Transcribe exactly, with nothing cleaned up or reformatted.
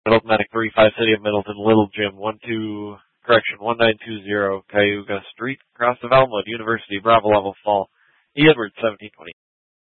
Middleton Medic three five City of Middleton, Little Jim, one two, correction, one nine two zero, Cayuga Street, across of Elmwood, University, Bravo Level Fall, E. Edwards, seventeen twenty.